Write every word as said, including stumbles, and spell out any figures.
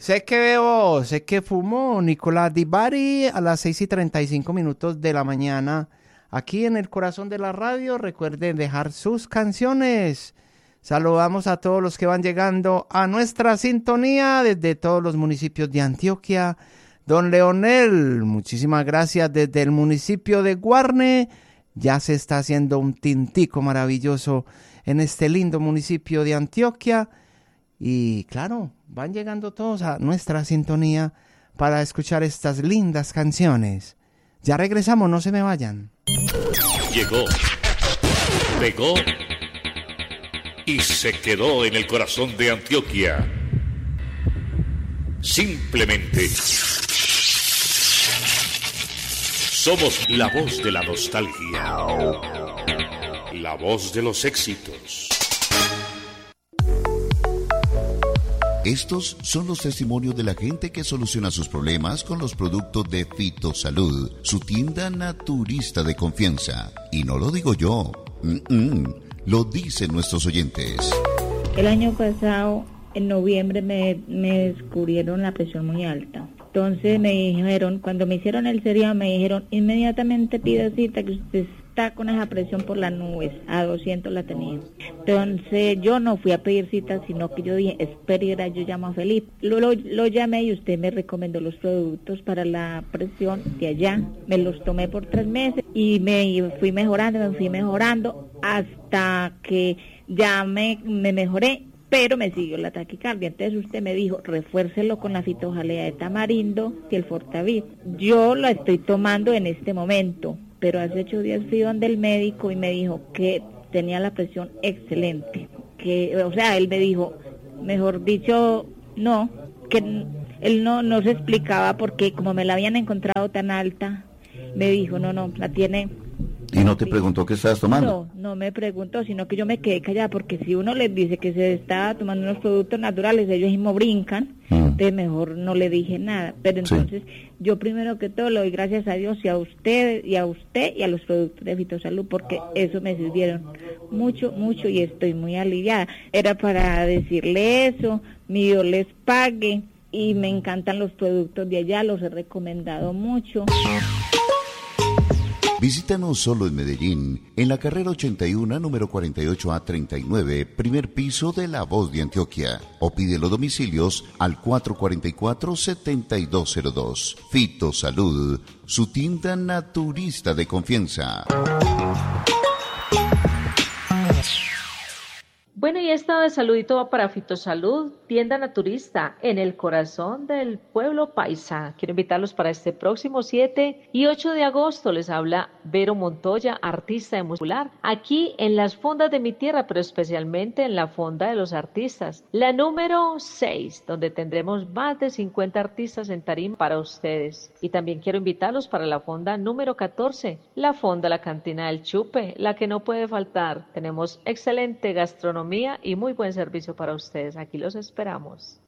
Sé que veo, sé que fumo Nicolás Di Bari a las seis y treinta y cinco minutos de la mañana. Aquí en el corazón de la radio, recuerden dejar sus canciones. Saludamos a todos los que van llegando a nuestra sintonía desde todos los municipios de Antioquia. Don Leonel, muchísimas gracias desde el municipio de Guarne. Ya se está haciendo un tintico maravilloso en este lindo municipio de Antioquia. Y claro, van llegando todos a nuestra sintonía para escuchar estas lindas canciones. Ya regresamos, no se me vayan. Llegó, pegó y se quedó en el corazón de Antioquia. Simplemente somos la voz de la nostalgia, la voz de los éxitos. Estos son los testimonios de la gente que soluciona sus problemas con los productos de Fitosalud, su tienda naturista de confianza. Y no lo digo yo, Mm-mm. lo dicen nuestros oyentes. El año pasado, en noviembre, me, me descubrieron la presión muy alta. Entonces me dijeron, cuando me hicieron el seriado, me dijeron, inmediatamente pida cita que usted está con esa presión por las nubes, a doscientos la tenía. Entonces yo no fui a pedir cita, sino que yo dije, espera, yo llamo a Felipe. Lo, lo, lo llamé y usted me recomendó los productos para la presión de allá. Me los tomé por tres meses y me fui mejorando, me fui mejorando hasta que ya me, me mejoré. Pero me siguió la taquicardia, entonces usted me dijo, refuércelo con la fitojalea de tamarindo y el Fortavit. Yo lo estoy tomando en este momento, pero hace ocho días fui donde el médico y me dijo que tenía la presión excelente, que, o sea, él me dijo, mejor dicho, no, que él no, no se explicaba porque como me la habían encontrado tan alta, me dijo, no, no, la tiene... ¿Y no te preguntó qué estabas tomando? No, no me preguntó, sino que yo me quedé callada, porque si uno les dice que se está tomando unos productos naturales, ellos mismos brincan, mm. entonces mejor no le dije nada. Pero entonces, sí. yo primero que todo le doy gracias a Dios y a usted, y a usted y a los productos de Fitosalud, porque eso me sirvieron mucho, mucho y estoy muy aliviada. Era para decirle eso, mi Dios les pague, y me encantan los productos de allá, los he recomendado mucho. Visítanos solo en Medellín, en la carrera ochenta y uno, número cuarenta y ocho A treinta y nueve, primer piso de La Voz de Antioquia. O pide los domicilios al cuatro cuatro cuatro, siete dos cero dos. Fitosalud, su tienda naturista de confianza. Bueno, y esta de saludito va para Fitosalud, tienda naturista en el corazón del pueblo paisa. Quiero invitarlos para este próximo siete y ocho de agosto. Les habla Vero Montoya, artista de muscular, aquí en las fondas de mi tierra, pero especialmente en la fonda de los artistas, la número seis, donde tendremos más de cincuenta artistas en tarima para ustedes. Y también quiero invitarlos para la fonda número catorce, la fonda La Cantina del Chupe, la que no puede faltar. Tenemos excelente gastronomía y muy buen servicio para ustedes. Aquí los esperamos.